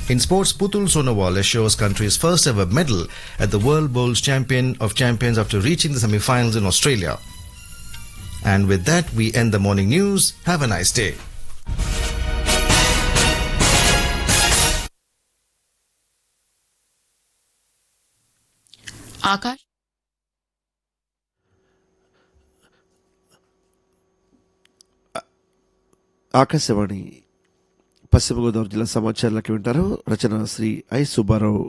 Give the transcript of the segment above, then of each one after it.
In sports, Putul Sonowal assures country's first ever medal at the World Bowls Champion of Champions after reaching the semi-finals in Australia. And with that, we end the morning news. Have a nice day. Akash Akashvani పశ్చిమ గోదావరి జిల్లా సమాచారాలకి వింటారు. రచన Shri I Subbarao.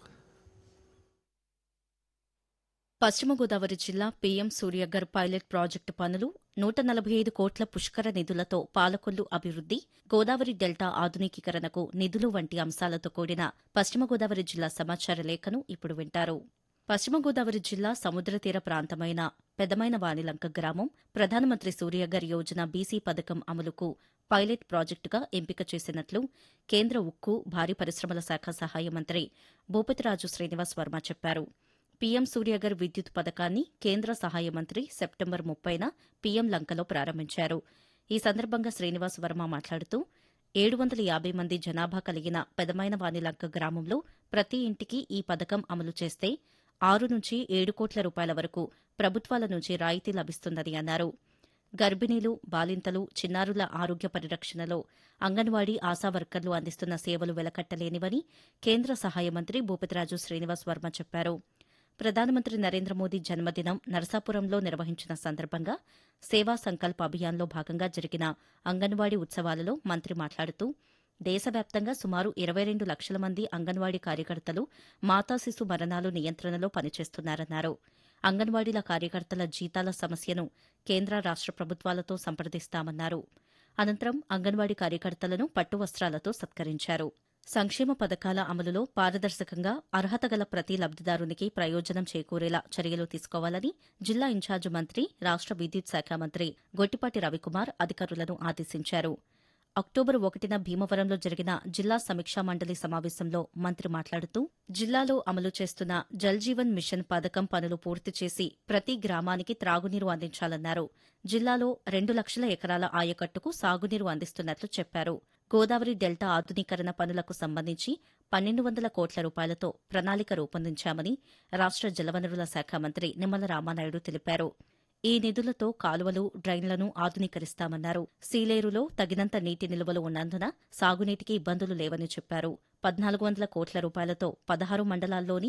పశ్చిమ గోదావరి జిల్లా PM Surya Ghar pilot project పనులు 145 కోట్ల పుష్కర నిధులతో పాలకొల్లు అభివృద్ది, Godavari delta ఆధునికీకరణకు నిధులు వంటి అంశాలతో కూడిన పశ్చిమ గోదావరి జిల్లా సమాచార లేఖను ఇప్పుడు వింటారు. పశ్చిమ గోదావరి జిల్లా సముద్ర తీర ప్రాంతమైన పెదమైన వానిలంక గ్రామం ప్రధానమంత్రి సూర్యగర్ యోజన బీసీ పథకం అమలుకు పైలట్ ప్రాజెక్టుగా ఎంపిక చేసినట్లు కేంద్ర ఉక్కు, భారీ పరిశ్రమల శాఖ సహాయ మంత్రి భూపతిరాజు శ్రీనివాస్ వర్మ చెప్పారు. పీఎం సూర్యగర్ విద్యుత్ పథకాన్ని కేంద్ర సహాయ మంత్రి సెప్టెంబర్ 30న పీఎం లంకలో ప్రారంభించారు. ఈ సందర్భంగా శ్రీనివాస్ వర్మ మాట్లాడుతూ 750 మంది జనాభా కలిగిన పెదమైన వానిలంక గ్రామంలో ప్రతి ఇంటికి ఈ పథకం అమలు చేస్తే 6 నుంచి 7 కోట్ల రూపాయల వరకు ప్రభుత్వాల నుంచి రాయితీ లభిస్తుందని అన్నారు. గర్భిణీలు, బాలింతలు, చిన్నారుల ఆరోగ్య పరిరక్షణలో అంగన్వాడీ ఆశా వర్కర్లు అందిస్తున్న సేవలు వెలకట్టలేనివని కేంద్ర సహాయ మంత్రి భూపతిరాజు శ్రీనివాస్ వర్మ చెప్పారు. ప్రధానమంత్రి నరేంద్ర మోదీ జన్మదినం నరసాపురంలో నిర్వహించిన సందర్భంగా సేవా సంకల్ప అభియాన్లో భాగంగా జరిగిన అంగన్వాడీ ఉత్సవాలలో మంత్రి మాట్లాడుతూ దేశవ్యాప్తంగా సుమారు 22 లక్షల మంది అంగన్వాడీ కార్యకర్తలు మాతా శిశు మరణాలు నియంత్రణలో పనిచేస్తున్నారన్నారు. అంగన్వాడీల కార్యకర్తల జీతాల సమస్యను కేంద్ర రాష్ట ప్రభుత్వాలతో సంప్రదిస్తామన్నారు. అనంతరం అంగన్వాడీ కార్యకర్తలను పట్టు వస్త్రాలతో సత్కరించారు. సంక్షేమ పథకాల అమలులో పారదర్శకంగా అర్హత గల ప్రతి లబ్దిదారునికి ప్రయోజనం చేకూరేలా చర్యలు తీసుకోవాలని జిల్లా ఇన్ఛార్జి మంత్రి, రాష్ట విద్యుత్ శాఖ మంత్రి గొట్టిపాటి రవికుమార్ అధికారులను ఆదేశించారు. అక్టోబర్ 1న భీమవరంలో జరిగిన జిల్లా సమీక్షా మండలి సమావేశంలో మంత్రి మాట్లాడుతూ జిల్లాలో అమలు చేస్తున్న జల్ జీవన్ మిషన్ పథకం పనులు పూర్తి చేసి ప్రతి గ్రామానికి త్రాగునీరు అందించాలన్నారు. జిల్లాలో 2 లక్షల ఎకరాల ఆయకట్టుకు సాగునీరు అందిస్తున్నట్లు చెప్పారు. గోదావరి డెల్టా ఆధునీకరణ పనులకు సంబంధించి 1,200 కోట్ల రూపాయలతో ప్రణాళిక రూపొందించామని రాష్ట జలవనరుల శాఖ మంత్రి నిమ్మల రామానాయుడు తెలిపారు. ఈ నిధులతో కాలువలు, డ్రైన్లను ఆధునీకరిస్తామన్నారు. సీలేరులో తగినంత నీటి నిల్వలు ఉన్నందున సాగునీటికి ఇబ్బందులు లేవని చెప్పారు. 1,400 కోట్ల రూపాయలతో 16 మండలాల్లోని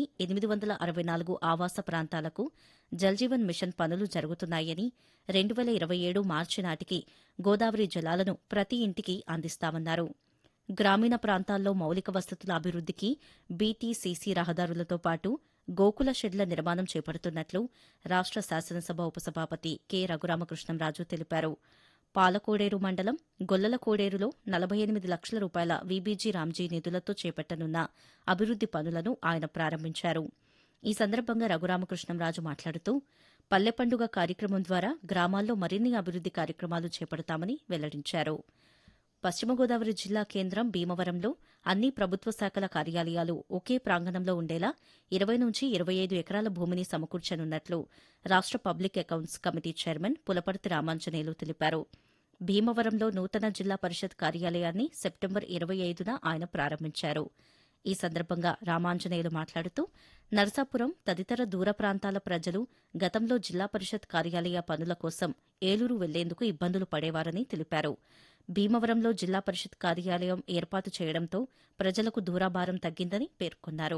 864 ఆవాస ప్రాంతాలకు జల్జీవన్ మిషన్ పనులు జరుగుతున్నాయని 2027 మార్చి నాటికి గోదావరి జలాలను ప్రతి ఇంటికి అందిస్తామన్నారు. గ్రామీణ ప్రాంతాల్లో మౌలిక వసతుల అభివృద్దికి బీటీసీసీ రహదారులతో పాటు గోకుల షెడ్ల నిర్మాణం చేపడుతున్నట్లు రాష్ట శాసనసభ ఉపసభాపతి కె రఘురామకృష్ణంరాజు తెలిపారు. పాలకోడేరు మండలం గొల్లల కోడేరులో 48 లక్షల రూపాయల వీబీజీ రామ్జీ నిధులతో చేపట్టనున్న అభివృద్ది పనులను ఆయన ప్రారంభించారు. ఈ సందర్భంగా రఘురామకృష్ణంరాజు మాట్లాడుతూ పల్లె పండుగ కార్యక్రమం ద్వారా గ్రామాల్లో మరిన్ని అభివృద్ది కార్యక్రమాలు చేపడతామని వెల్లడించారు. పశ్చిమ గోదావరి జిల్లా కేంద్రం భీమవరంలో అన్ని ప్రభుత్వ శాఖల కార్యాలయాలు ఒకే ప్రాంగణంలో ఉండేలా 20 నుంచి 25 ఎకరాల భూమిని సమకూర్చనున్నట్లు రాష్ట public accounts committee chairman Pulaparthi Ramanjaneyulu తెలిపారు. భీమవరంలో నూతన జిల్లా పరిషత్ కార్యాలయాన్ని సెప్టెంబర్ 25న ఆయన ప్రారంభించారు. ఈ సందర్భంగా రామాంజనేయులు మాట్లాడుతూ నరసాపురం తదితర దూర ప్రాంతాల ప్రజలు గతంలో జిల్లా పరిషత్ కార్యాలయ పనుల కోసం ఏలూరు వెళ్లేందుకు ఇబ్బందులు పడేవారని తెలిపారు. భీమవరంలో జిల్లా పరిషత్ కార్యాలయం ఏర్పాటు చేయడంతో ప్రజలకు దూరాభారం తగ్గిందని పేర్కొన్నారు.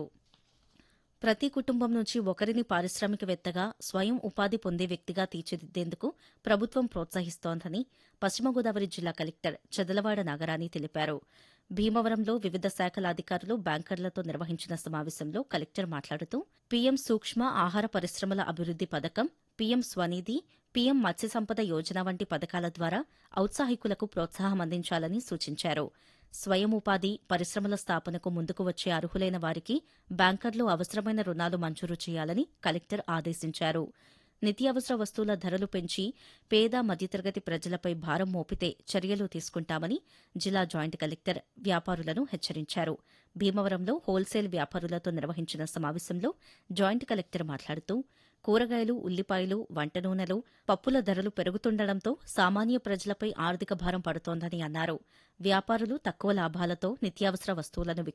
ప్రతి కుటుంబం నుంచి ఒకరిని పారిశ్రామికవేత్తగా, స్వయం ఉపాధి పొందే వ్యక్తిగా తీర్చిదిద్దేందుకు ప్రభుత్వం ప్రోత్సహిస్తోందని పశ్చిమ గోదావరి జిల్లా కలెక్టర్ చదలవాడ నాగరాణి తెలిపారు. భీమవరంలో వివిధ శాఖల అధికారులు, బ్యాంకర్లతో నిర్వహించిన సమావేశంలో కలెక్టర్ మాట్లాడుతూ పీఎం సూక్ష్మ ఆహార పరిశ్రమల అభివృద్ది పథకం, పీఎం స్వనిధి, పీఎం మత్స్య సంపద యోజన వంటి పథకాల ద్వారా ఔత్సాహికులకు ప్రోత్సాహం అందించాలని సూచించారు. స్వయం ఉపాధి, పరిశ్రమల స్థాపనకు ముందుకు వచ్చే అర్హులైన వారికి బ్యాంకర్లు అవసరమైన రుణాలు మంజూరు చేయాలని కలెక్టర్ ఆదేశించారు. నిత్యావసర వస్తువుల ధరలు పెంచి పేద మధ్యతరగతి ప్రజలపై భారం మోపితే చర్యలు తీసుకుంటామని జిల్లా జాయింట్ కలెక్టర్ వ్యాపారులను హెచ్చరించారు. భీమవరంలో హోల్సేల్ వ్యాపారులతో నిర్వహించిన సమావేశంలో జాయింట్ కలెక్టర్ మాట్లాడుతూ కూరగాయలు, ఉల్లిపాయలు, వంట నూనెలు, పప్పుల ధరలు పెరుగుతుండటంతో సామాన్య ప్రజలపై ఆర్థిక భారం పడుతోందని అన్నారు. వ్యాపారులు తక్కువ లాభాలతో నిత్యావసర వస్తువులను